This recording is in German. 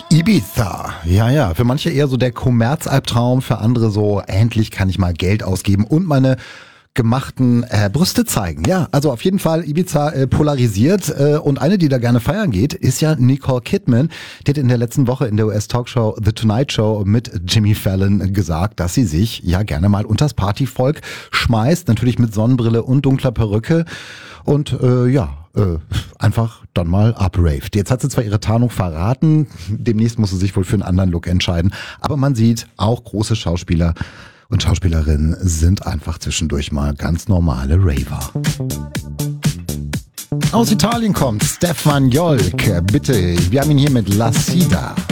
Ibiza, ja, für manche eher so der Kommerzalbtraum, für andere so, endlich kann ich mal Geld ausgeben und meine gemachten Brüste zeigen. Ja, also auf jeden Fall Ibiza polarisiert und eine, die da gerne feiern geht, ist ja Nicole Kidman. Die hat in der letzten Woche in der US-Talkshow The Tonight Show mit Jimmy Fallon gesagt, dass sie sich ja gerne mal unters Partyvolk schmeißt, natürlich mit Sonnenbrille und dunkler Perücke und einfach dann mal upraved. Jetzt hat sie zwar ihre Tarnung verraten, demnächst muss sie sich wohl für einen anderen Look entscheiden, aber man sieht, auch große Schauspieler und Schauspielerinnen sind einfach zwischendurch mal ganz normale Raver. Aus Italien kommt Stefan Jolk. Bitte, wir haben ihn hier mit La Sida.